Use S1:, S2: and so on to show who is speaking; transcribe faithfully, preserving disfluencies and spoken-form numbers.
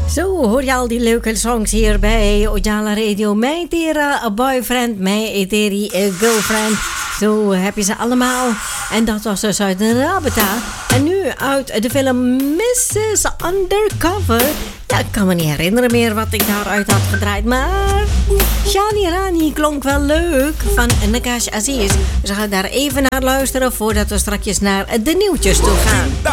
S1: Zo hoor je al die leuke songs hier bij Ojala Radio. Mijn tera boyfriend, mijn teri girlfriend. Zo heb je ze allemaal. En dat was dus uit de Rabata. En nu uit de film missus Undercover. Ja, ik kan me niet herinneren meer wat ik daaruit had gedraaid. Maar Shani Rani klonk wel leuk van Nagash Aziz. Dus we gaan daar even naar luisteren voordat we straks naar de nieuwtjes toe gaan.